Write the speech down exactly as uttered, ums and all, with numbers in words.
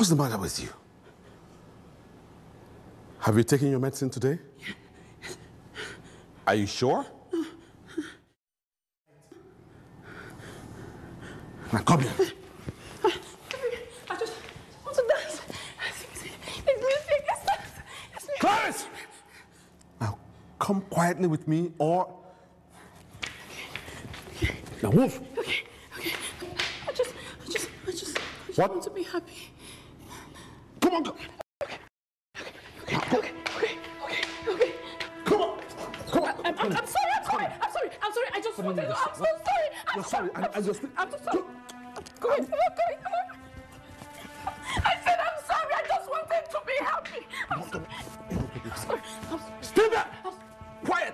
What's the matter with you? Have you taken your medicine today? Are you sure? Now come here. I just want to dance. It's music. It's dance. It's music. Clarence! Now come quietly with me or... Okay. Now move. Okay. Okay. I just, I just, I just, I just What? want to be happy. Come on. Go. Okay. Okay. Okay. Okay. Okay. Okay. Come on. Come on. I'm, I'm, I'm sorry. I'm sorry. I'm sorry. I'm sorry. I just wanted to. I'm so sorry. I'm You're sorry. I, I just... I'm so sorry. Go ahead. Come on. Go ahead. Come on. I said I'm sorry. I just wanted to be happy. I'm sorry. I'm sorry. I'm sorry. Stay there.